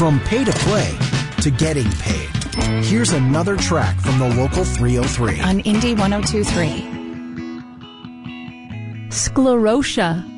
From pay to play to getting paid. Here's another track from the local 303. On Indie 102.3. Sclerotia.